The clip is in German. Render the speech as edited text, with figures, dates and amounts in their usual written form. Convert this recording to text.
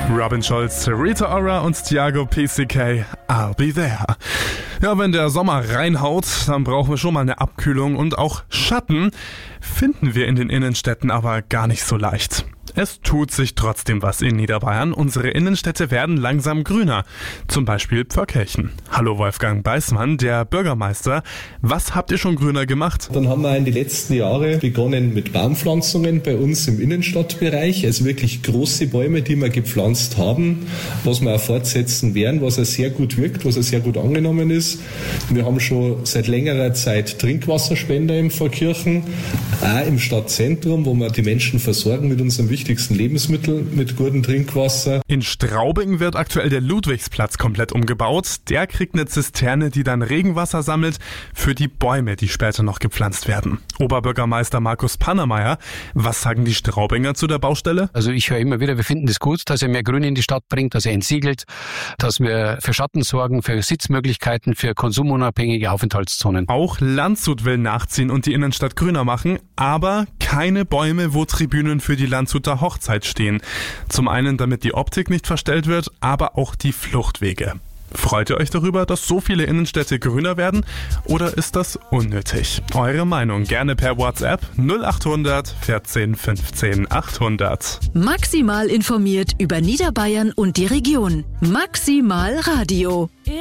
Robin Schulz, Rita Ora und Thiago PCK, I'll be there. Ja, wenn der Sommer reinhaut, dann brauchen wir schon mal eine Abkühlung und auch Schatten finden wir in den Innenstädten aber gar nicht so leicht. Es tut sich trotzdem was in Niederbayern. Unsere Innenstädte werden langsam grüner. Zum Beispiel Pförkirchen. Hallo Wolfgang Beismann, der Bürgermeister. Was habt ihr schon grüner gemacht? Dann haben wir in den letzten Jahren begonnen mit Baumpflanzungen bei uns im Innenstadtbereich. Also wirklich große Bäume, die wir gepflanzt haben, was wir auch fortsetzen werden, was auch sehr gut wirkt, was auch sehr gut angenommen ist. Wir haben schon seit längerer Zeit Trinkwasserspender in Pfarrkirchen, auch im Stadtzentrum, wo wir die Menschen versorgen mit unserem wichtigsten Lebensmittel, mit gutem Trinkwasser. In Straubing wird aktuell der Ludwigsplatz komplett umgebaut. Der kriegt eine Zisterne, die dann Regenwasser sammelt für die Bäume, die später noch gepflanzt werden. Oberbürgermeister Markus Pannermeier, was sagen die Straubinger zu der Baustelle? Also ich höre immer wieder, wir finden das gut, dass er mehr Grün in die Stadt bringt, dass er entsiegelt, dass wir für Schatten sorgen, für Sitzmöglichkeiten, für konsumunabhängige Aufenthaltszonen. Auch Landshut will nachziehen und die Innenstadt grüner machen, aber keine Bäume, wo Tribünen für die Landshuter Hochzeit stehen. Zum einen, damit die Optik nicht verstellt wird, aber auch die Fluchtwege. Freut ihr euch darüber, dass so viele Innenstädte grüner werden? Oder ist das unnötig? Eure Meinung gerne per WhatsApp 0800 14 15 800. Maximal informiert über Niederbayern und die Region. Maximal Radio.